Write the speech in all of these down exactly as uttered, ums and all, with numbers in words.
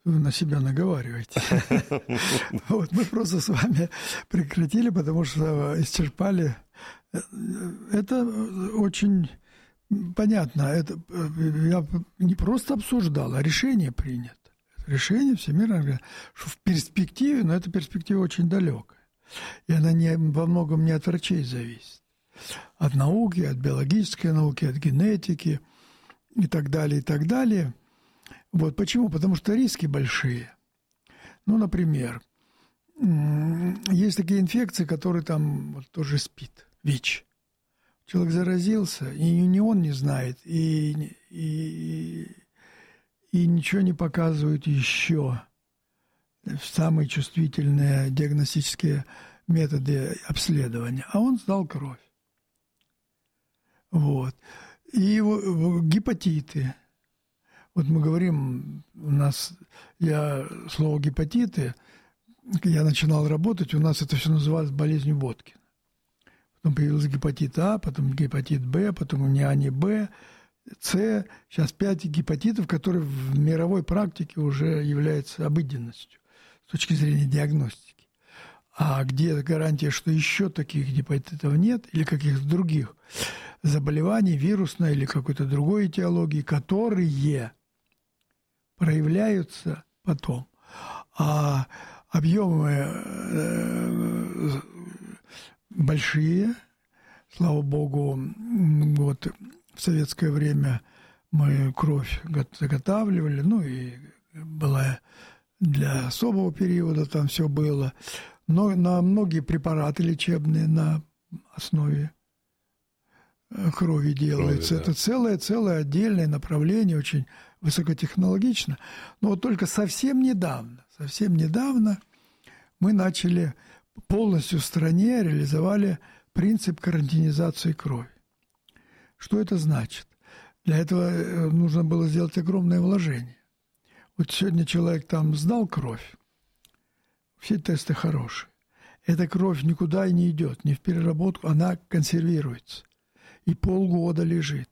Вы на себя наговариваете. Вот, мы просто с вами прекратили, потому что исчерпали. Это очень понятно. Это я не просто обсуждал, а решение принято. Решение Всемирной, что в перспективе, но эта перспектива очень далекая. И она не, во многом не от врачей зависит. От науки, от биологической науки, от генетики и так далее, и так далее. Вот почему? Потому что риски большие. Ну, например, есть такие инфекции, которые там вот, тоже СПИД, ВИЧ. Человек заразился, и ни он не знает, и, и, и ничего не показывают еще. Самые чувствительные диагностические методы обследования. А он сдал кровь. Вот. И гепатиты. Вот мы говорим, у нас, я слово гепатиты, я начинал работать, у нас это все называлось болезнью Боткина. Потом появился гепатит А, потом гепатит Б, потом у меня не Б, С. Сейчас пять гепатитов, которые в мировой практике уже являются обыденностью с точки зрения диагностики. А где гарантия, что еще таких гепатитов нет, или каких-то других заболеваний, вирусной или какой-то другой этиологии, которые проявляются потом. А объемы большие, слава богу, вот в советское время мы кровь заготавливали, ну и была для особого периода там все было, но на многие препараты лечебные на основе крови делаются. Крови, да. Это целое-целое отдельное направление, очень высокотехнологично. Но вот только совсем недавно, совсем недавно мы начали полностью в стране реализовали принцип карантинизации крови. Что это значит? Для этого нужно было сделать огромное вложение. Вот сегодня человек там сдал кровь, все тесты хорошие. Эта кровь никуда и не идет, не в переработку, она консервируется. И полгода лежит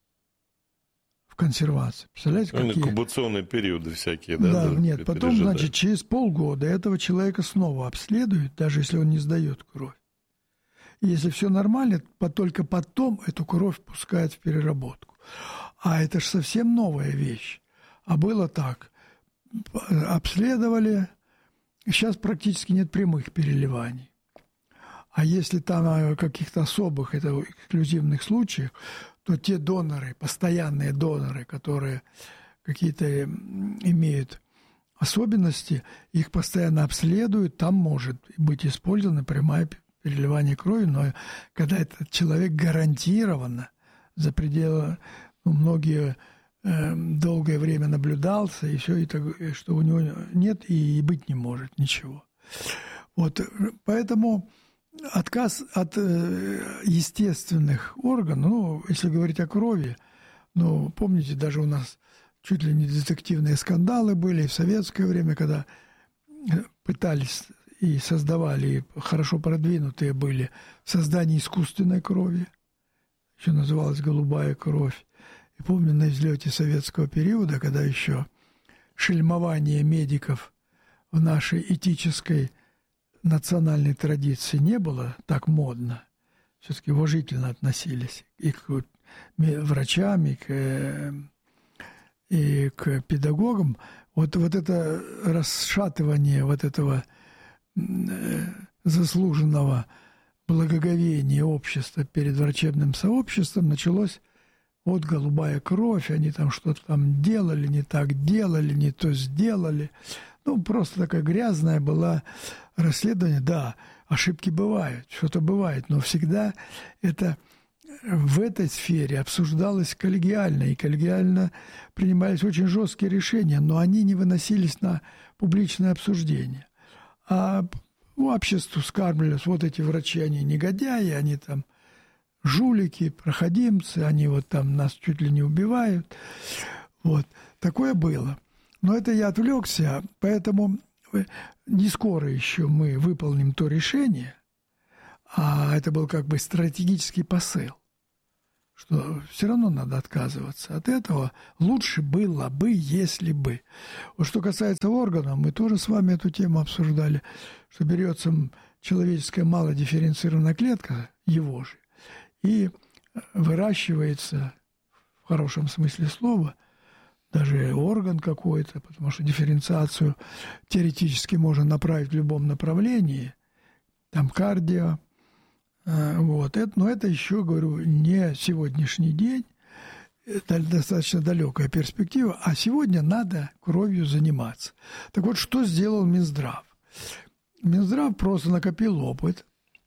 в консервации. Представляете, ну, какие? Инкубационные периоды всякие, да? Да, нет, потом, значит, через полгода этого человека снова обследуют, даже если он не сдает кровь. И если все нормально, только потом эту кровь пускают в переработку. А это же совсем новая вещь. А было так. Обследовали, сейчас практически нет прямых переливаний. А если там каких-то особых, это эксклюзивных случаях, то те доноры, постоянные доноры, которые какие-то имеют особенности, их постоянно обследуют, там может быть использовано прямое переливание крови, но когда этот человек гарантированно за пределы, ну, многие э, долгое время наблюдался, и все, и так, и что у него нет и быть не может ничего. Вот, поэтому отказ от э, естественных органов, ну, если говорить о крови, ну, помните, даже у нас чуть ли не детективные скандалы были в советское время, когда пытались и создавали, и хорошо продвинутые были в создании искусственной крови, еще называлась голубая кровь. И помню, на излете советского периода, когда еще шельмование медиков в нашей этической национальной традиции не было так модно, все-таки уважительно относились и к врачам, и к, и к педагогам. Вот, вот это расшатывание вот этого заслуженного благоговения общества перед врачебным сообществом началось. Вот голубая кровь, они там что-то там делали, не так делали, не то сделали. Ну, просто такая грязная была расследование. Да, ошибки бывают, что-то бывает, но всегда это в этой сфере обсуждалось коллегиально, и коллегиально принимались очень жесткие решения, но они не выносились на публичное обсуждение. А обществу скармливались, вот эти врачи, они негодяи, они там жулики, проходимцы, они вот там нас чуть ли не убивают. Вот, такое было. Но это я отвлекся, поэтому не скоро еще мы выполним то решение, а это был как бы стратегический посыл, что все равно надо отказываться от этого. Лучше было бы, если бы. Вот что касается органов, мы тоже с вами эту тему обсуждали, что берется человеческая малодифференцированная клетка, его же, и выращивается, в хорошем смысле слова, даже орган какой-то, потому что дифференциацию теоретически можно направить в любом направлении, там кардио, вот. Это, но это еще, говорю, не сегодняшний день, это достаточно далекая перспектива, а сегодня надо кровью заниматься. Так вот, что сделал Минздрав? Минздрав просто накопил опыт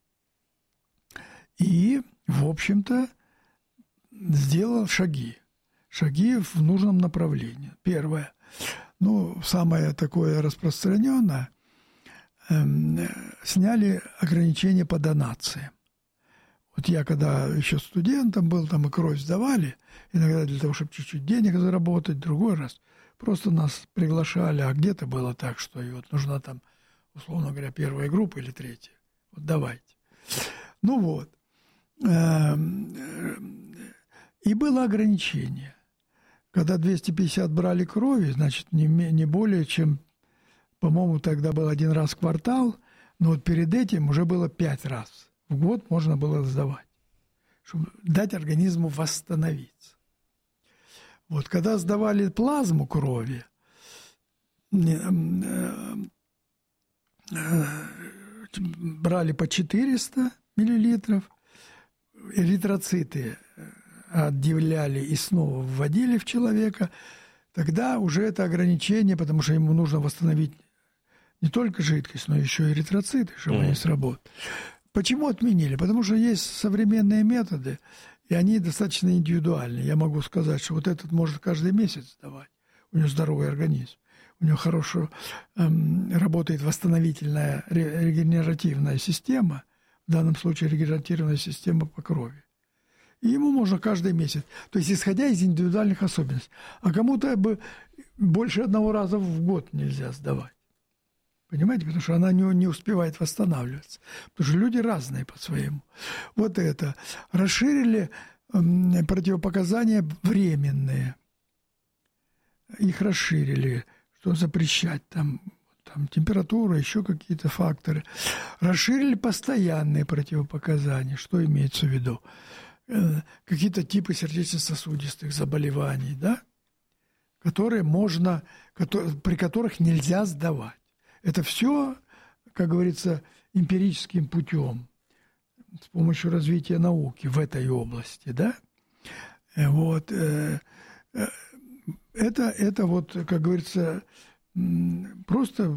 и, в общем-то, сделал шаги. Шаги в нужном направлении. Первое. Ну, самое такое распространенное. Эм, сняли ограничения по донациям. Вот я, когда еще студентом был, там и кровь сдавали, иногда для того, чтобы чуть-чуть денег заработать, другой раз просто нас приглашали, а где-то было так, что и вот нужна там, условно говоря, первая группа или третья. Вот давайте. Ну вот. И было ограничение. Когда двести пятьдесят брали крови, значит, не, не более чем, по-моему, тогда был один раз в квартал, но вот перед этим уже было пять раз. В год можно было сдавать, чтобы дать организму восстановиться. Вот когда сдавали плазму крови, брали по четыреста миллилитров, эритроциты отделяли и снова вводили в человека, тогда уже это ограничение, потому что ему нужно восстановить не только жидкость, но еще и эритроциты, чтобы mm. они сработали. Почему отменили? Потому что есть современные методы, и они достаточно индивидуальны. Я могу сказать, что вот этот может каждый месяц сдавать. У него здоровый организм. У него хорошо эм, работает восстановительная регенеративная система, в данном случае регенеративная система по крови. И ему можно каждый месяц. То есть, исходя из индивидуальных особенностей. А кому-то бы больше одного раза в год нельзя сдавать. Понимаете? Потому что она не, не успевает восстанавливаться. Потому что люди разные по-своему. Вот это. Расширили э, противопоказания временные. Их расширили. Что запрещать там, там температура, еще какие-то факторы. Расширили постоянные противопоказания. Что имеется в виду? Э, какие-то типы сердечно-сосудистых заболеваний, да? Которые можно, которые, при которых нельзя сдавать. Это все, как говорится, эмпирическим путем, с помощью развития науки в этой области, да? Вот. Это, это вот, как говорится, просто,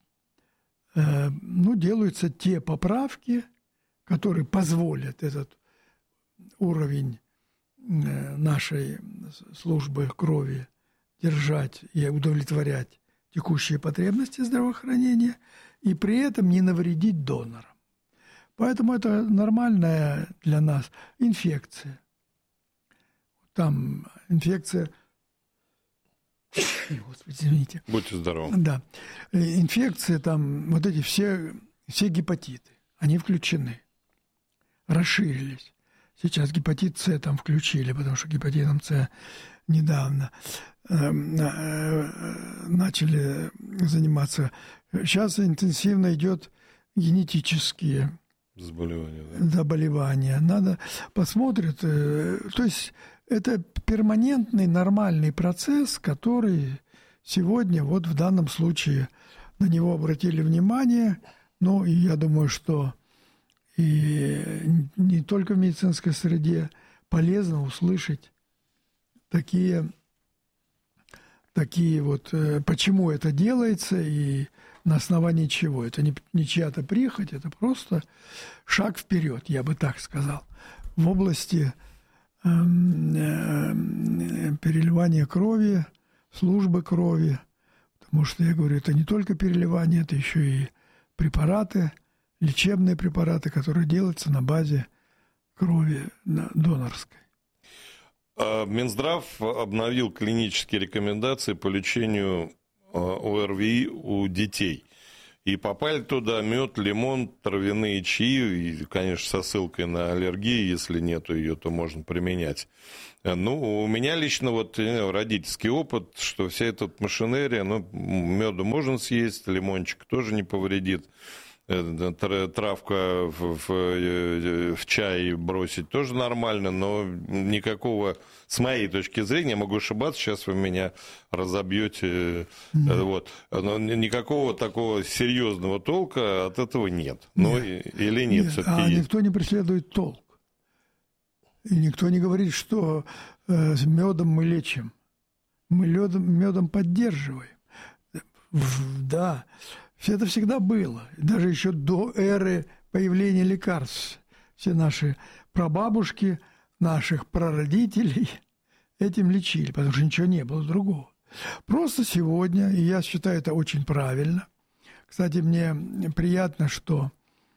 ну, делаются те поправки, которые позволят этот уровень нашей службы крови держать и удовлетворять текущие потребности здравоохранения и при этом не навредить донорам. Поэтому это нормальная для нас инфекция. Там инфекция... Господи, извините. Будьте здоровы. Да. Инфекции, там вот эти все, все гепатиты, они включены, расширились. Сейчас гепатит С там включили, потому что гепатитом С недавно начали заниматься. Сейчас интенсивно идет генетические заболевания. Да? заболевания. Надо посмотреть. То есть это перманентный нормальный процесс, который сегодня вот в данном случае на него обратили внимание. Ну, и я думаю, что и не только в медицинской среде полезно услышать такие, такие вот, почему это делается и на основании чего. Это не, не чья-то прихоть, это просто шаг вперед, я бы так сказал, в области э, э, переливания крови, службы крови. Потому что, я говорю, это не только переливание, это еще и препараты, лечебные препараты, которые делаются на базе крови донорской. Минздрав обновил клинические рекомендации по лечению ОРВИ у детей. И попали туда мед, лимон, травяные чаи, и, конечно, со ссылкой на аллергию, если нету ее, то можно применять. Ну, у меня лично вот родительский опыт, что вся эта машинерия, ну, меду можно съесть, лимончик тоже не повредит. Травка в, в, в чай бросить тоже нормально, но никакого, с моей точки зрения, могу ошибаться, сейчас вы меня разобьете, mm. вот, но никакого такого серьезного толка от этого нет. Ну, нет. Или нет, нет. все-таки а есть. Никто не преследует толк. И никто не говорит, что э, медом мы лечим. Мы медом, медом поддерживаем. Да. Это всегда было. Даже еще до эры появления лекарств. Все наши прабабушки, наших прародителей этим лечили, потому что ничего не было другого. Просто сегодня, и я считаю это очень правильно. Кстати, мне приятно, что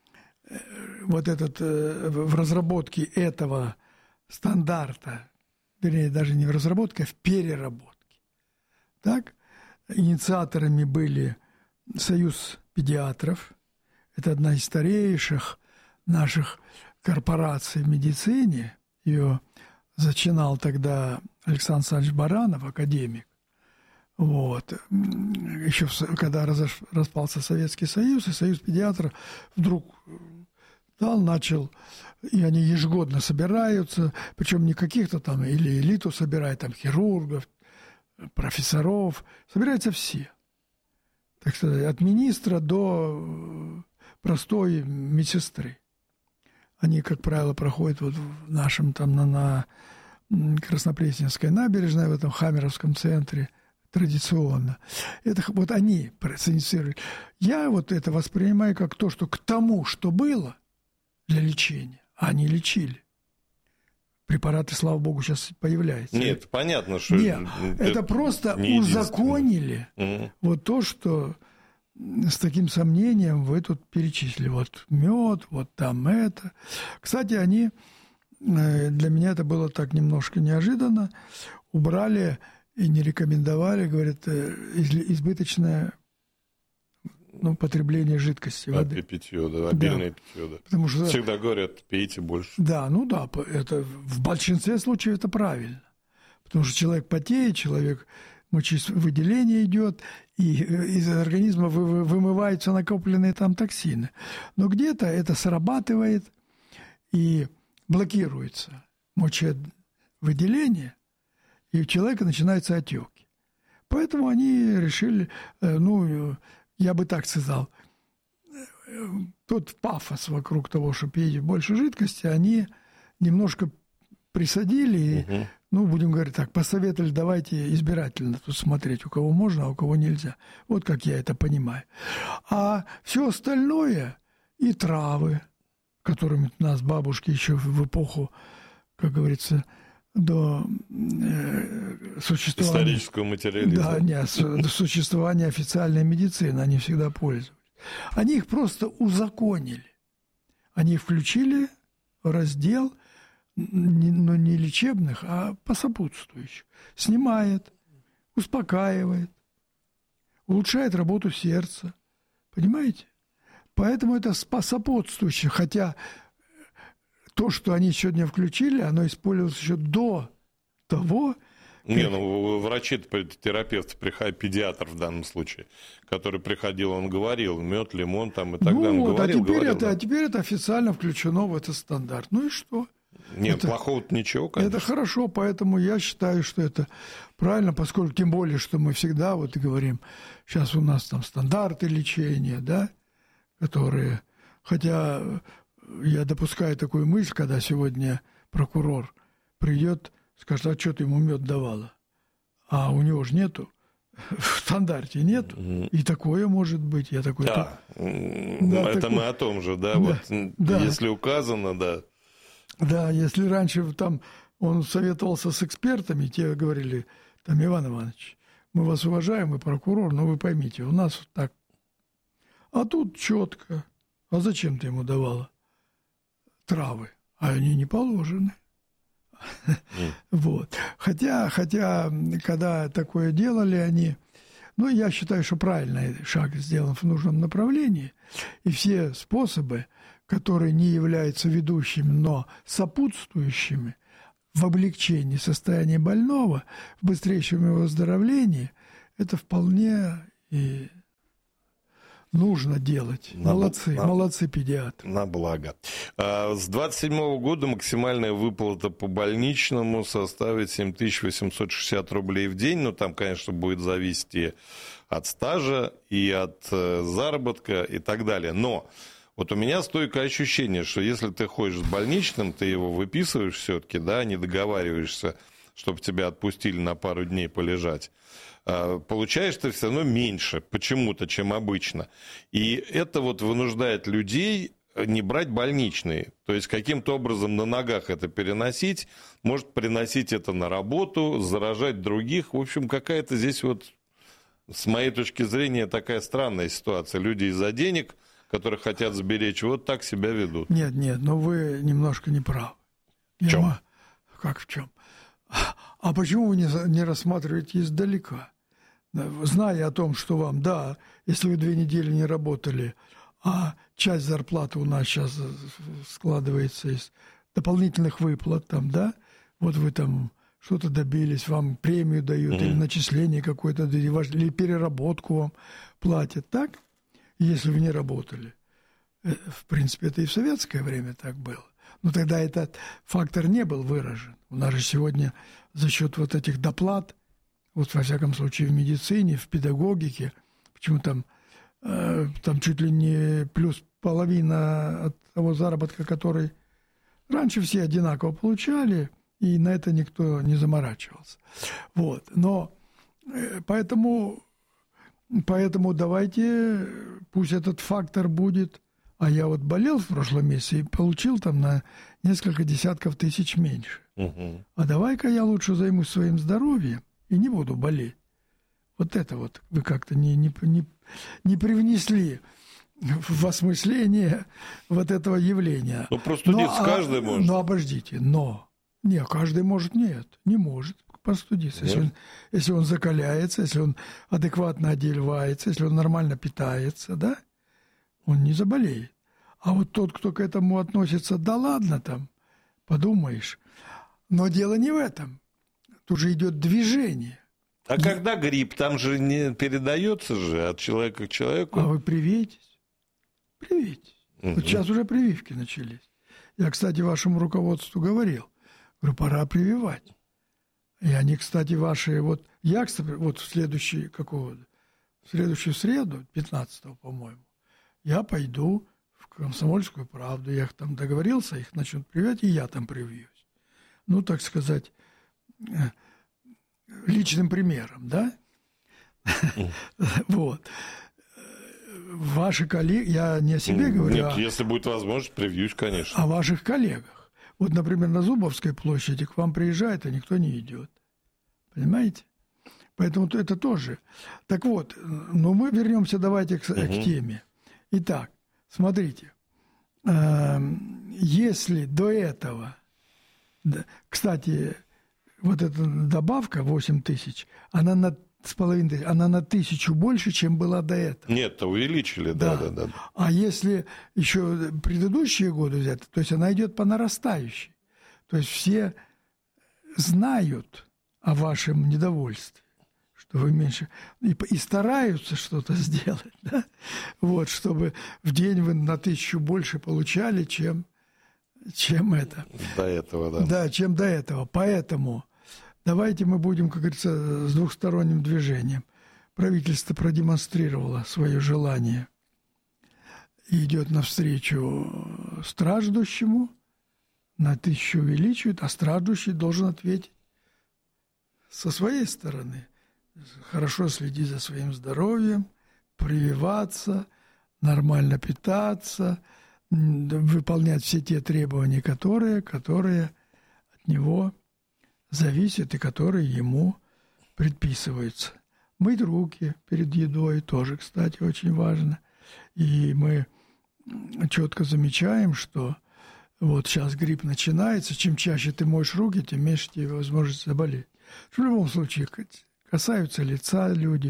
вот этот, в разработке этого стандарта, вернее, даже не в разработке, а в переработке, так, инициаторами были Союз педиатров, это одна из старейших наших корпораций в медицине. Ее зачинал тогда Александр Александрович Баранов, академик. Вот. Еще когда разош... распался Советский Союз, и Союз педиатров вдруг дал, начал, и они ежегодно собираются, причем не каких-то там, или элиту собирают, там хирургов, профессоров, собираются все. Так сказать, от министра до простой медсестры. Они, как правило, проходят вот в нашем там на, на Краснопресненской набережной, в этом Хаммеровском центре, традиционно. Это вот они инициируют. Я вот это воспринимаю как то, что к тому, что было для лечения, они лечили. Препараты, слава богу, сейчас появляются. Нет, понятно, что... Нет, это, это просто узаконили угу. вот то, что с таким сомнением вы тут перечислили. Вот мед, вот там это. Кстати, они, для меня это было так немножко неожиданно, убрали и не рекомендовали, говорят, избыточное ну, потребление жидкости, воды. А, питье, да, обильное да. питье, да. Потому что всегда говорят, пейте больше. Да, ну да, это в большинстве случаев это правильно. Потому что человек потеет, человек мочевыделение идет, и из организма вы, вымываются накопленные там токсины. Но где-то это срабатывает и блокируется мочевыделение, и у человека начинаются отеки. Поэтому они решили, ну, я бы так сказал, тот пафос вокруг того, что пьете больше жидкости, они немножко присадили, угу. и, ну, будем говорить так, посоветовали, давайте избирательно тут смотреть, у кого можно, а у кого нельзя. Вот как я это понимаю. А все остальное, и травы, которыми нас бабушки еще в эпоху, как говорится, до э, существования... исторического материализма. Да, нет, до существования официальной медицины они всегда пользовались. Они их просто узаконили. Они включили в раздел, не, ну, не лечебных, а посопутствующих. Снимает, успокаивает, улучшает работу сердца. Понимаете? Поэтому это сопутствующее, хотя... То, что они сегодня включили, оно использовалось еще до того... Не, как... ну, врачи, терапевты, педиатр в данном случае, который приходил, он говорил, мед, лимон там и так далее. Ну, вот, говорил, а, теперь говорил, это, да. а теперь это официально включено в этот стандарт. Ну и что? Нет, это, плохого-то ничего, конечно. Это хорошо, поэтому я считаю, что это правильно, поскольку тем более, что мы всегда вот и говорим, сейчас у нас там стандарты лечения, да, которые... Хотя... Я допускаю такую мысль, когда сегодня прокурор придет, скажет, а что ты ему мед давала? А у него же нету, в стандарте нету. Mm-hmm. И такое может быть. Я такой, да, да это такой... мы о том же, да, да, вот, да. Если указано, да. Да, если раньше там он советовался с экспертами, те говорили, там, Иван Иванович, мы вас уважаем, вы прокурор, но вы поймите, у нас вот так. А тут четко. А зачем ты ему давала травы? А они не положены. Mm. Вот. Хотя, хотя, когда такое делали они, Но я считаю, что правильный шаг сделан в нужном направлении. И все способы, которые не являются ведущими, но сопутствующими в облегчении состояния больного, в быстрейшем его выздоровлении, это вполне и нужно делать. На, молодцы, на, молодцы педиатры. На благо. А, с двадцать седьмого года максимальная выплата по больничному составит семь тысяч восемьсот шестьдесят рублей в день. Но там, конечно, будет зависеть и от стажа, и от э, заработка, и так далее. Но вот у меня стойкое ощущение, что если ты ходишь с больничным, ты его выписываешь все-таки, да, не договариваешься, чтобы тебя отпустили на пару дней полежать, получаешь ты все равно меньше почему-то, чем обычно. И это вот вынуждает людей не брать больничные. То есть каким-то образом на ногах это переносить, может приносить это на работу, заражать других. В общем, какая-то здесь вот, с моей точки зрения, такая странная ситуация. Люди из-за денег, которых хотят сберечь, вот так себя ведут. Нет, нет, но вы немножко не правы. В чем? Я... Как в чем? А почему вы не, не рассматриваете издалека? Зная о том, что вам, да, если вы две недели не работали, а часть зарплаты у нас сейчас складывается из дополнительных выплат, там, да, вот вы там что-то добились, вам премию дают, mm-hmm. или начисление какое-то, или переработку вам платят, так? Если вы не работали. В принципе, это и в советское время так было. Но тогда этот фактор не был выражен. У нас же сегодня за счет вот этих доплат, вот во всяком случае в медицине, в педагогике, почему там, э, там чуть ли не плюс половина от того заработка, который раньше все одинаково получали, и на это никто не заморачивался. Вот. Но э, поэтому, поэтому давайте, пусть этот фактор будет. А я вот болел в прошлом месяце и получил там на несколько десятков тысяч меньше. Угу. А давай-ка я лучше займусь своим здоровьем и не буду болеть. Вот это вот вы как-то не, не, не, не привнесли в осмысление вот этого явления. Ну, простудиться но, каждый а, может. Ну, обождите, но... Не, каждый может, нет, не может простудиться. Если он, если он закаляется, если он адекватно одевается, если он нормально питается, да, он не заболеет. А вот тот, кто к этому относится, да ладно там, подумаешь. Но дело не в этом. Тут же идет движение. А и... когда грипп, там же не передается же от человека к человеку. А вы привейтесь. Привейтесь. Угу. Вот сейчас уже прививки начались. Я, кстати, вашему руководству говорил. Говорю, пора прививать. И они, кстати, ваши... Вот я, кстати, вот в следующий, какого, в следующую среду, пятнадцатого, по-моему, я пойду в «Комсомольскую правду». Я там договорился, их начнут прививать, и я там привьюсь. Ну, так сказать, личным примером, да? Вот. Ваши коллеги, я не о себе говорю. Нет, если будет возможность, привьюсь, конечно. О ваших коллегах. Вот, например, на Зубовской площади к вам приезжает, а никто не идет. Понимаете? Поэтому это тоже. Так вот, ну мы вернемся, давайте к, угу. к теме. Итак, смотрите, если до этого, кстати, вот эта добавка восемь тысяч, она на с половиной, она на тысячу больше, чем была до этого. Нет, увеличили, да, да, да. да. А если еще предыдущие годы взять, то есть она идет по нарастающей. То есть все знают о вашем недовольстве, что вы меньше... И, и стараются что-то сделать, да? Вот, чтобы в день вы на тысячу больше получали, чем, чем это. До этого, да. Да, чем до этого. Поэтому давайте мы будем, как говорится, с двухсторонним движением. Правительство продемонстрировало свое желание и идет навстречу страждущему, на тысячу увеличивает, а страждущий должен ответить со своей стороны. Хорошо следить за своим здоровьем, прививаться, нормально питаться, выполнять все те требования, которые, которые от него зависят и которые ему предписываются. Мыть руки перед едой тоже, кстати, очень важно. И мы четко замечаем, что вот сейчас грипп начинается, чем чаще ты моешь руки, тем меньше тебе возможность заболеть. В любом случае, касаются лица люди,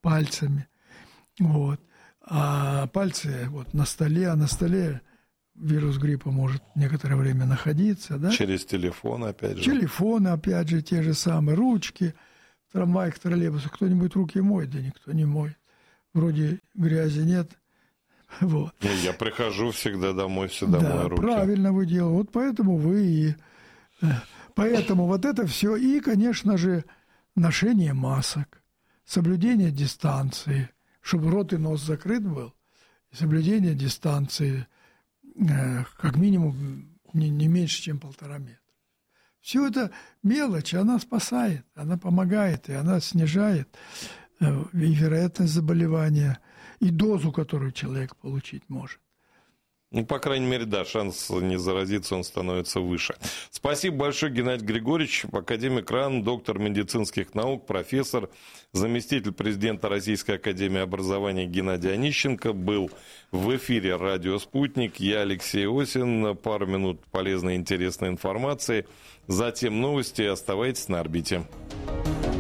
пальцами. Вот. А пальцы вот на столе, а на столе вирус гриппа может некоторое время находиться. Да? Через телефон, опять же. Телефоны, опять же, те же самые, ручки, в трамваях, троллейбусах. Кто-нибудь руки моет? Да никто не моет. Вроде грязи нет. Вот. Я прихожу всегда домой, всегда да, мою руки. Правильно вы делаете. Вот поэтому вы и... Поэтому вот это все. И, конечно же, ношение масок, соблюдение дистанции, чтобы рот и нос закрыт был, и соблюдение дистанции как минимум не, не меньше, чем полтора метра. Все это мелочь, она спасает, она помогает, и она снижает и вероятность заболевания, и дозу, которую человек получить может. Ну, по крайней мере, да, шанс не заразиться, он становится выше. Спасибо большое, Геннадий Григорьевич, академик РАН, доктор медицинских наук, профессор, заместитель президента Российской академии образования Геннадий Онищенко был в эфире «Радио Спутник». Я Алексей Осин. Пару минут полезной и интересной информации. Затем новости. Оставайтесь на орбите.